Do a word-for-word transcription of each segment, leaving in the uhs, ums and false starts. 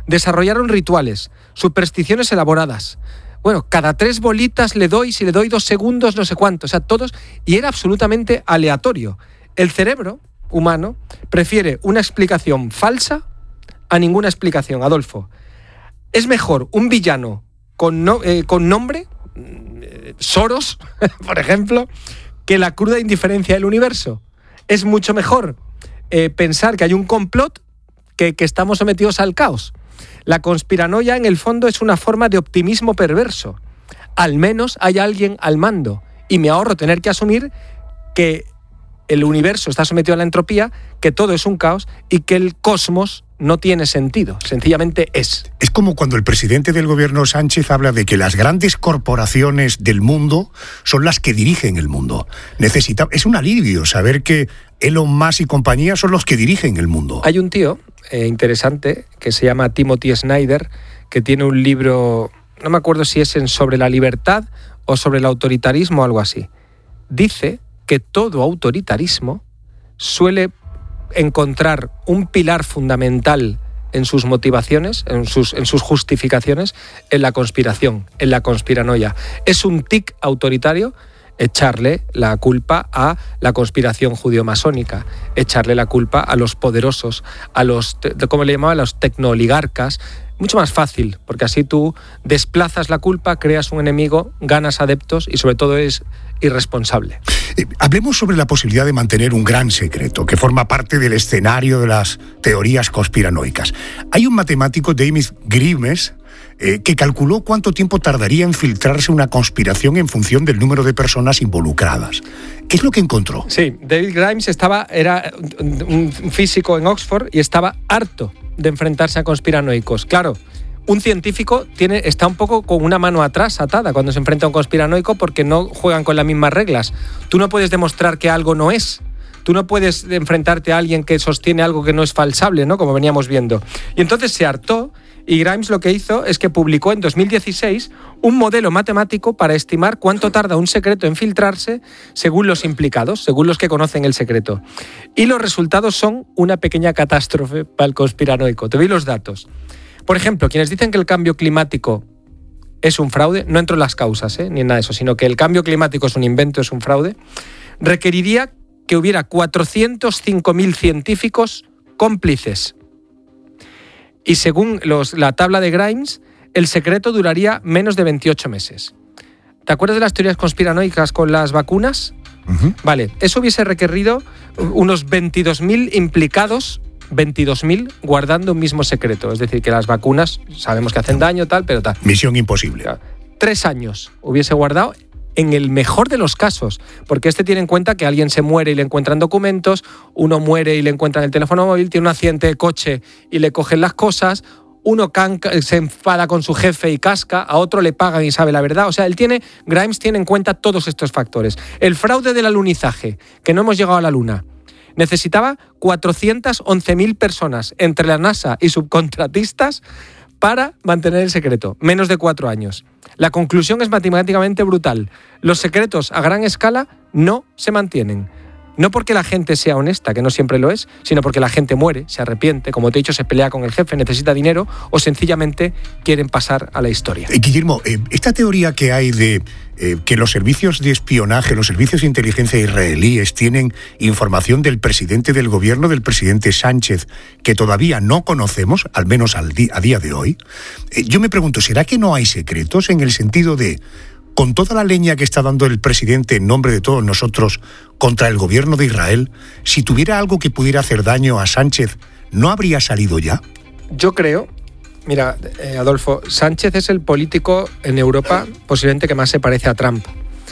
Desarrollaron rituales, supersticiones elaboradas. Bueno, cada tres bolitas le doy, si le doy dos segundos, no sé cuánto. O sea, todos... Y era absolutamente aleatorio. El cerebro humano prefiere una explicación falsa a ninguna explicación, Adolfo. Es mejor un villano con, no, eh, con nombre, eh, Soros, por ejemplo, que la cruda indiferencia del universo. Es mucho mejor eh, pensar que hay un complot que, que estamos sometidos al caos. La conspiranoia, en el fondo, es una forma de optimismo perverso. Al menos hay alguien al mando. Y me ahorro tener que asumir que el universo está sometido a la entropía, que todo es un caos y que el cosmos no tiene sentido. Sencillamente es. Es como cuando el presidente del gobierno Sánchez habla de que las grandes corporaciones del mundo son las que dirigen el mundo. Necesita... Es un alivio saber que Elon Musk y compañía son los que dirigen el mundo. Hay un tío eh, interesante que se llama Timothy Snyder, que tiene un libro, no me acuerdo si es en sobre la libertad o sobre el autoritarismo o algo así. Dice que todo autoritarismo suele encontrar un pilar fundamental en sus motivaciones, en sus, en sus justificaciones, en la conspiración, en la conspiranoia. Es un tic autoritario echarle la culpa a la conspiración judío-masónica, echarle la culpa a los poderosos, a los, ¿cómo le llamaba? A los tecnooligarcas. Mucho más fácil, porque así tú desplazas la culpa, creas un enemigo, ganas adeptos y sobre todo es irresponsable. Eh, hablemos sobre la posibilidad de mantener un gran secreto que forma parte del escenario de las teorías conspiranoicas. Hay un matemático, David Grimes, eh, que calculó cuánto tiempo tardaría en filtrarse una conspiración en función del número de personas involucradas. ¿Qué es lo que encontró? Sí, David Grimes estaba, era un físico en Oxford y estaba harto de enfrentarse a conspiranoicos. Claro, un científico tiene, está un poco con una mano atrás atada cuando se enfrenta a un conspiranoico porque no juegan con las mismas reglas. Tú no puedes demostrar que algo no es. Tú no puedes enfrentarte a alguien que sostiene algo que no es falsable, ¿no? Como veníamos viendo. Y entonces se hartó y Grimes lo que hizo es que publicó en dos mil dieciséis un modelo matemático para estimar cuánto tarda un secreto en filtrarse según los implicados, según los que conocen el secreto. Y los resultados son una pequeña catástrofe para el conspiranoico. Te doy los datos. Por ejemplo, quienes dicen que el cambio climático es un fraude, no entro en las causas, ¿eh? ni en nada de eso, sino que el cambio climático es un invento, es un fraude, requeriría que hubiera cuatrocientos cinco mil científicos cómplices. Y según los, la tabla de Grimes, el secreto duraría menos de veintiocho meses. ¿Te acuerdas de las teorías conspiranoicas con las vacunas? Uh-huh. Vale, eso hubiese requerido unos veintidós mil implicados, veintidós mil guardando un mismo secreto. Es decir, que las vacunas sabemos que hacen daño, tal, pero tal. Misión imposible. Tres años hubiese guardado en el mejor de los casos, porque este tiene en cuenta que alguien se muere y le encuentran documentos, uno muere y le encuentran el teléfono móvil, tiene un accidente de coche y le cogen las cosas, uno canca, se enfada con su jefe y casca, a otro le pagan y sabe la verdad. O sea, él tiene, Grimes tiene en cuenta todos estos factores. El fraude del alunizaje, que no hemos llegado a la Luna, necesitaba cuatrocientas once mil personas entre la NASA y subcontratistas para mantener el secreto, menos de cuatro años. La conclusión es matemáticamente brutal. Los secretos a gran escala no se mantienen. No porque la gente sea honesta, que no siempre lo es, sino porque la gente muere, se arrepiente, como te he dicho, se pelea con el jefe, necesita dinero o sencillamente quieren pasar a la historia. Eh, Guillermo, eh, esta teoría que hay de eh, que los servicios de espionaje, los servicios de inteligencia israelíes tienen información del presidente del gobierno, del presidente Sánchez, que todavía no conocemos, al menos al di- a día de hoy, eh, yo me pregunto, ¿será que no hay secretos en el sentido de, con toda la leña que está dando el presidente en nombre de todos nosotros contra el gobierno de Israel, si tuviera algo que pudiera hacer daño a Sánchez, ¿no habría salido ya? Yo creo, mira, eh, Adolfo, Sánchez es el político en Europa posiblemente que más se parece a Trump.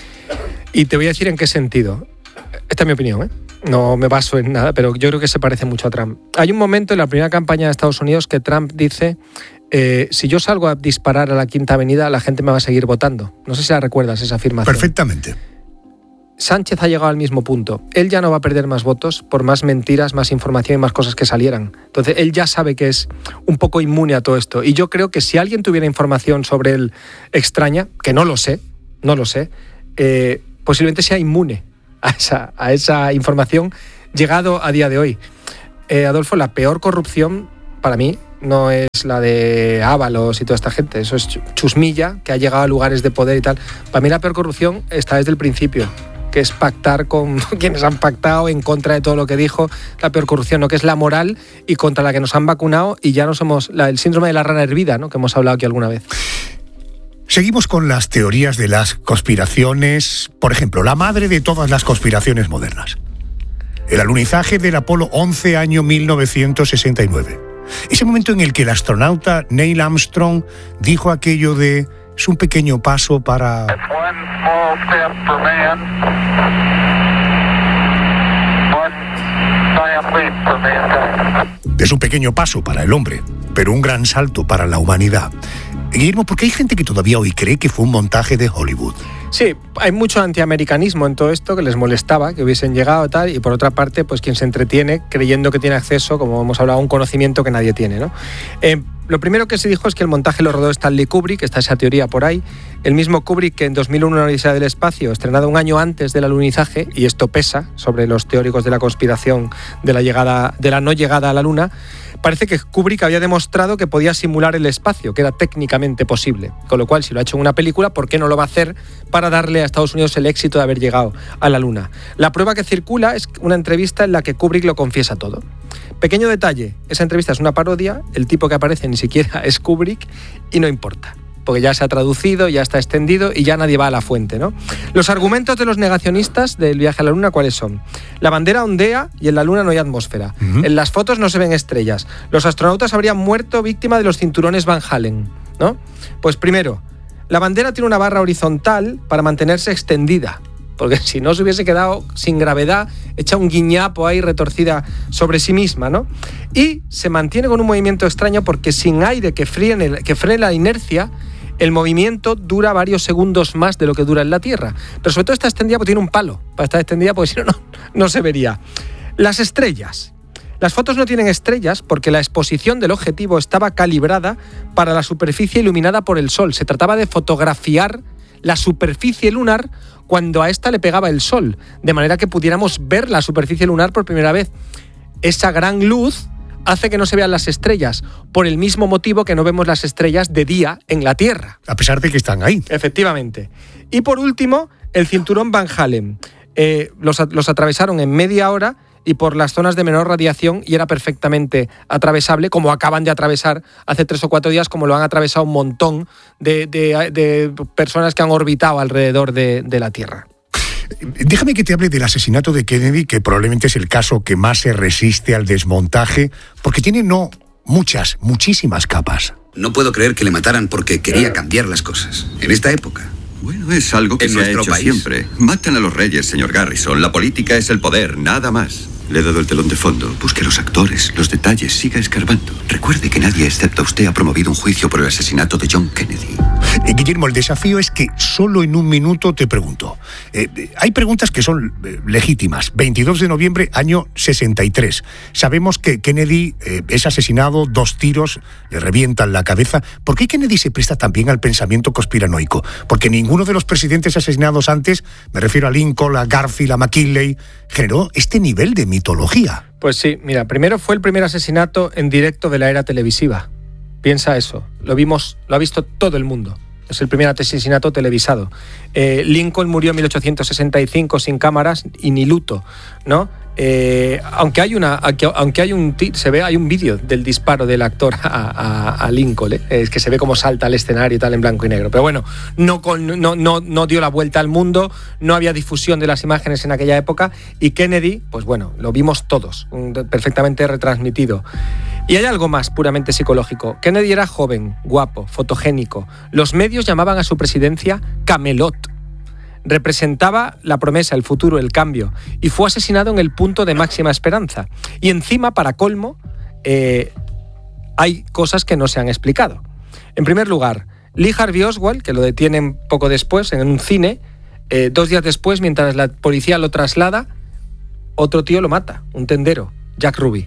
Y te voy a decir en qué sentido. Esta es mi opinión, ¿eh? No me baso en nada, pero yo creo que se parece mucho a Trump. Hay un momento en la primera campaña de Estados Unidos que Trump dice... Eh, si yo salgo a disparar a la Quinta Avenida, la gente me va a seguir votando. No sé si la recuerdas, esa afirmación. Perfectamente. Sánchez ha llegado al mismo punto. Él ya no va a perder más votos por más mentiras, más información y más cosas que salieran. Entonces, él ya sabe que es un poco inmune a todo esto. Y yo creo que si alguien tuviera información sobre él extraña, que no lo sé, no lo sé, eh, posiblemente sea inmune a esa, a esa información llegado a día de hoy. Eh, Adolfo, la peor corrupción para mí no es la de Ábalos y toda esta gente, eso es chusmilla, que ha llegado a lugares de poder y tal. Para mí la peor corrupción está desde el principio, que es pactar con quienes han pactado en contra de todo lo que dijo. La peor corrupción, ¿no? Que es la moral y contra la que nos han vacunado y ya nos hemos... La, el síndrome de la rana hervida, ¿no? Que hemos hablado aquí alguna vez. Seguimos con las teorías de las conspiraciones. Por ejemplo, la madre de todas las conspiraciones modernas. El alunizaje del Apolo once, año mil novecientos sesenta y nueve. Ese momento en el que el astronauta Neil Armstrong dijo aquello de es un pequeño paso para... Es un pequeño paso para el hombre, pero un gran salto para la humanidad. Guillermo, porque hay gente que todavía hoy cree que fue un montaje de Hollywood. Sí, hay mucho antiamericanismo en todo esto que les molestaba, que hubiesen llegado tal, y por otra parte, pues quien se entretiene creyendo que tiene acceso, como hemos hablado, a un conocimiento que nadie tiene, ¿no? Eh, lo primero que se dijo es que el montaje lo rodó Stanley Kubrick, está esa teoría por ahí, el mismo Kubrick que en dos mil uno Una Odisea del Espacio, estrenado un año antes del alunizaje, y esto pesa sobre los teóricos de la conspiración de la llegada, de la no llegada a la Luna. Parece que Kubrick había demostrado que podía simular el espacio, que era técnicamente posible. Con lo cual, si lo ha hecho en una película, ¿por qué no lo va a hacer para darle a Estados Unidos el éxito de haber llegado a la Luna? La prueba que circula es una entrevista en la que Kubrick lo confiesa todo. Pequeño detalle, esa entrevista es una parodia, el tipo que aparece ni siquiera es Kubrick y no importa, porque ya se ha traducido, ya está extendido y ya nadie va a la fuente, ¿no? Los argumentos de los negacionistas del viaje a la Luna, ¿cuáles son? La bandera ondea y en la Luna no hay atmósfera. Uh-huh. En las fotos no se ven estrellas. Los astronautas habrían muerto víctima de los cinturones Van Halen, ¿no? Pues primero, la bandera tiene una barra horizontal para mantenerse extendida, porque si no se hubiese quedado sin gravedad, hecha un guiñapo ahí retorcida sobre sí misma, ¿no? Y se mantiene con un movimiento extraño porque sin aire que frene, que frene la inercia, el movimiento dura varios segundos más de lo que dura en la Tierra. Pero sobre todo está extendida porque tiene un palo para estar extendida, porque si no, no, no se vería. Las estrellas. Las fotos no tienen estrellas porque la exposición del objetivo estaba calibrada para la superficie iluminada por el Sol. Se trataba de fotografiar la superficie lunar cuando a esta le pegaba el sol, de manera que pudiéramos ver la superficie lunar por primera vez. Esa gran luz hace que no se vean las estrellas, por el mismo motivo que no vemos las estrellas de día en la Tierra. A pesar de que están ahí. Efectivamente. Y por último, el cinturón Van Halen. Eh, los, los atravesaron en media hora y por las zonas de menor radiación y era perfectamente atravesable, como acaban de atravesar hace tres o cuatro días, como lo han atravesado un montón de, de, de personas que han orbitado alrededor de, de la Tierra. Déjame que te hable del asesinato de Kennedy, que probablemente es el caso que más se resiste al desmontaje, porque tiene no muchas, muchísimas capas. No puedo creer que le mataran porque quería cambiar las cosas. En esta época. Bueno, es algo que en se ha nuestro hecho país. Siempre. Matan a los reyes, señor Garrison. La política es el poder, nada más. Le he dado el telón de fondo. Busque los actores, los detalles, siga escarbando. Recuerde que nadie excepto usted ha promovido un juicio por el asesinato de John Kennedy. Eh, Guillermo, el desafío es que solo en un minuto te pregunto. Eh, hay preguntas que son eh, legítimas. veintidós de noviembre, año sesenta y tres. Sabemos que Kennedy eh, es asesinado, dos tiros, le revientan la cabeza. ¿Por qué Kennedy se presta también al pensamiento conspiranoico? Porque ninguno de los presidentes asesinados antes, me refiero a Lincoln, a Garfield, a McKinley, generó este nivel de mitología. Pues sí, mira, primero fue el primer asesinato en directo de la era televisiva. Piensa eso, lo vimos, lo ha visto todo el mundo. Es el primer asesinato televisado. Eh, Lincoln murió en mil ochocientos sesenta y cinco sin cámaras y ni luto, ¿no? Eh, aunque hay una, aunque, aunque hay un, se ve, hay un vídeo del disparo del actor a, a, a Lincoln, ¿eh? Es que se ve cómo salta al escenario y tal en blanco y negro. Pero bueno, no, con, no, no, no dio la vuelta al mundo, no había difusión de las imágenes en aquella época y Kennedy, pues bueno, lo vimos todos, perfectamente retransmitido. Y hay algo más puramente psicológico. Kennedy era joven, guapo, fotogénico. Los medios llamaban a su presidencia Camelot. Representaba la promesa, el futuro, el cambio. Y fue asesinado en el punto de máxima esperanza. Y encima, para colmo, eh, hay cosas que no se han explicado. En primer lugar, Lee Harvey Oswald, que lo detienen poco después en un cine, eh, dos días después, mientras la policía lo traslada, otro tío lo mata, un tendero, Jack Ruby.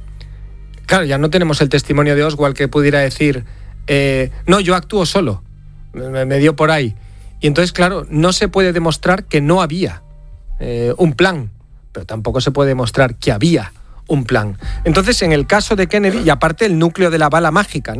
Claro, ya no tenemos el testimonio de Oswald que pudiera decir, eh, no, yo actúo solo, me, me dio por ahí. Y entonces, claro, no se puede demostrar que no había eh, un plan, pero tampoco se puede demostrar que había un plan. Entonces, en el caso de Kennedy, y aparte el núcleo de la bala mágica, ¿no?